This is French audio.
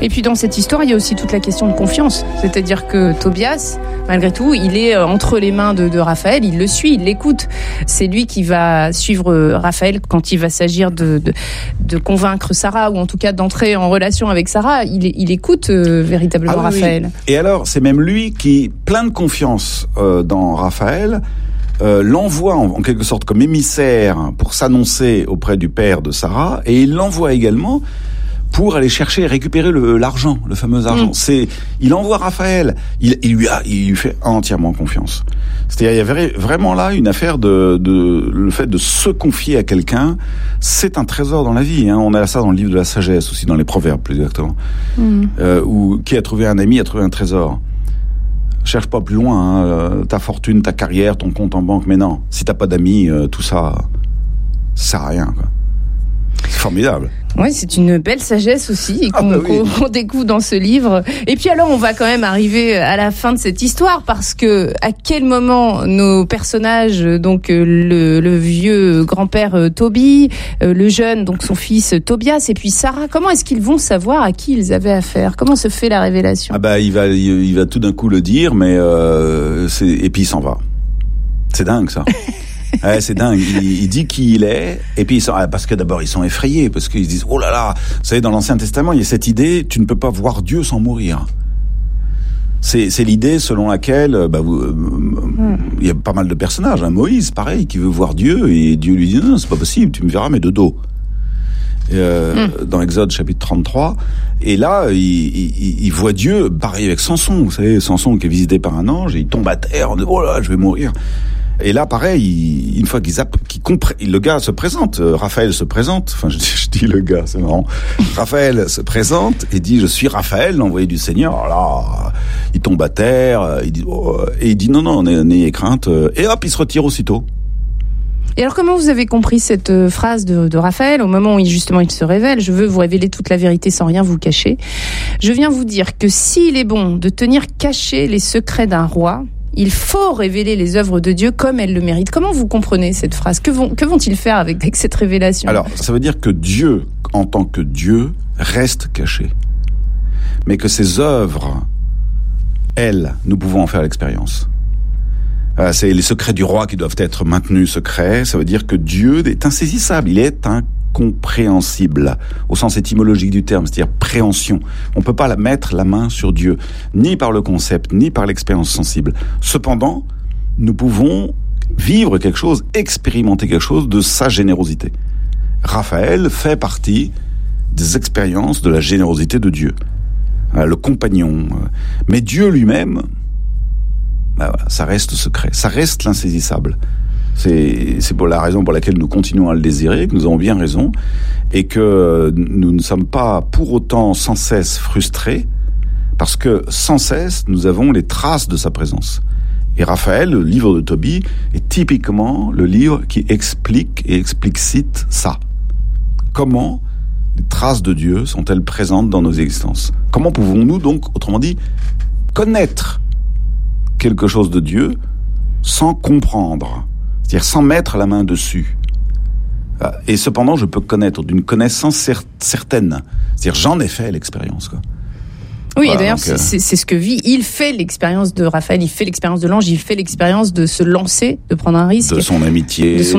Et puis dans cette histoire, il y a aussi toute la question de confiance. C'est-à-dire que Tobias, malgré tout, il est entre les mains de Raphaël, il le suit, il l'écoute. C'est lui qui va suivre Raphaël quand il va s'agir de convaincre Sarah, ou en tout cas d'entrer en relation avec Sarah. Il écoute véritablement Raphaël. Oui. Et alors, c'est même lui qui, plein de confiance dans Raphaël, l'envoie en quelque sorte comme émissaire pour s'annoncer auprès du père de Sarah, et il l'envoie également pour aller chercher et récupérer l'argent, le fameux argent. Il envoie Raphaël, il lui fait entièrement confiance. C'est-à-dire, il y avait vraiment là une affaire le fait de se confier à quelqu'un, c'est un trésor dans la vie. On a ça dans le livre de la sagesse aussi, dans les proverbes plus exactement. Où qui a trouvé un ami a trouvé un trésor. Cherche pas plus loin, ta fortune, ta carrière, ton compte en banque, mais non. Si t'as pas d'amis, tout ça sert à rien, quoi. C'est formidable. Oui, c'est une belle sagesse aussi qu'on découvre dans ce livre. Et puis alors, on va quand même arriver à la fin de cette histoire, parce que à quel moment nos personnages, donc le vieux grand-père Toby, le jeune, donc son fils Tobias, et puis Sarah, comment est-ce qu'ils vont savoir à qui ils avaient affaire? Comment se fait la révélation? Il va tout d'un coup le dire, mais et puis il s'en va. C'est dingue ça. Ouais, c'est dingue. Il dit qui il est, et puis parce que d'abord ils sont effrayés, parce qu'ils se disent oh là là. Vous savez, dans l'Ancien Testament, il y a cette idée, tu ne peux pas voir Dieu sans mourir. C'est l'idée selon laquelle il y a pas mal de personnages. Moïse, pareil, qui veut voir Dieu, et Dieu lui dit non, c'est pas possible, tu me verras mais de dos. Dans Exode chapitre 33, et là il voit Dieu, pareil avec Samson. Vous savez, Samson qui est visité par un ange, et il tombe à terre, on dit oh là, je vais mourir. Et là, pareil, une fois le gars se présente, Raphaël se présente, enfin je dis le gars, c'est marrant. Raphaël se présente et dit je suis Raphaël, l'envoyé du Seigneur. Alors là, il tombe à terre, il dit non, n'ayez crainte, et hop, il se retire aussitôt. Et alors, comment vous avez compris cette phrase de Raphaël au moment où il se révèle? Je veux vous révéler toute la vérité sans rien vous cacher. Je viens vous dire que s'il est bon de tenir cachés les secrets d'un roi, il faut révéler les œuvres de Dieu comme elles le méritent. Comment vous comprenez cette phrase? Que vont-ils faire avec cette révélation? Alors, ça veut dire que Dieu, en tant que Dieu, reste caché. Mais que ses œuvres, elles, nous pouvons en faire l'expérience. C'est les secrets du roi qui doivent être maintenus secrets. Ça veut dire que Dieu est insaisissable, il est incompréhensible, au sens étymologique du terme, c'est-à-dire préhension. On ne peut pas mettre la main sur Dieu, ni par le concept, ni par l'expérience sensible. Cependant, nous pouvons vivre quelque chose, expérimenter quelque chose de sa générosité. Raphaël fait partie des expériences de la générosité de Dieu. Le compagnon. Mais Dieu lui-même, ça reste secret, ça reste l'insaisissable. C'est pour la raison pour laquelle nous continuons à le désirer, que nous avons bien raison, et que nous ne sommes pas pour autant sans cesse frustrés, parce que sans cesse nous avons les traces de sa présence. Et Raphaël, le livre de Tobie, est typiquement le livre qui explique et explicite ça. Comment les traces de Dieu sont-elles présentes dans nos existences? Comment pouvons-nous donc, autrement dit, connaître quelque chose de Dieu sans comprendre, c'est-à-dire sans mettre la main dessus? Et cependant, je peux connaître d'une connaissance certaine, c'est-à-dire j'en ai fait l'expérience, quoi. Oui, voilà, et d'ailleurs, c'est ce que vit. Il fait l'expérience de Raphaël, il fait l'expérience de l'ange, il fait l'expérience de se lancer, de prendre un risque. De son amitié.